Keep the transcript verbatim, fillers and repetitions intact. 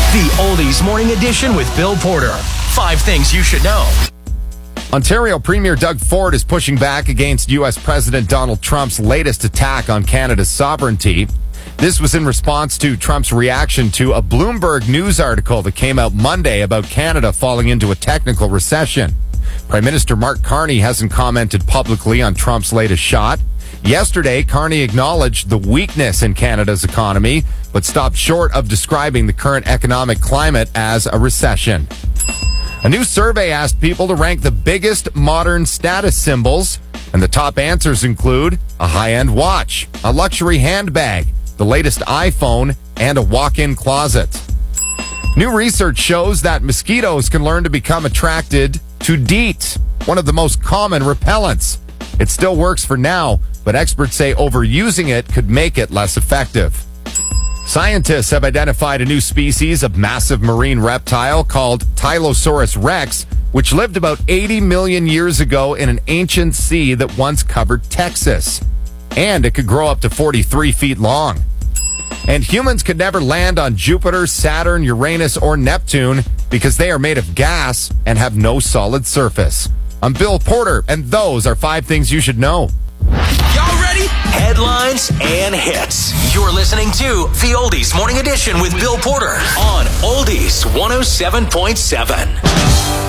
The Oldies Morning Edition with Bill Porter. Five things you should know. Ontario Premier Doug Ford is pushing back against U S President Donald Trump's latest attack on Canada's sovereignty. This was in response to Trump's reaction to a Bloomberg News article that came out Monday about Canada falling into a technical recession. Prime Minister Mark Carney hasn't commented publicly on Trump's latest shot. Yesterday, Carney acknowledged the weakness in Canada's economy, but stopped short of describing the current economic climate as a recession. A new survey asked people to rank the biggest modern status symbols, and the top answers include a high-end watch, a luxury handbag, the latest iPhone, and a walk-in closet. New research shows that mosquitoes can learn to become attracted to DEET, one of the most common repellents. It still works for now, but experts say overusing it could make it less effective. Scientists have identified a new species of massive marine reptile called Tylosaurus rex, which lived about eighty million years ago in an ancient sea that once covered Texas. And it could grow up to forty-three feet long. And humans could never land on Jupiter, Saturn, Uranus, or Neptune because they are made of gas and have no solid surface. I'm Bill Porter, and those are five things you should know. Y'all ready? Headlines and hits. You're listening to The Oldies Morning Edition with Bill Porter on Oldies one oh seven point seven.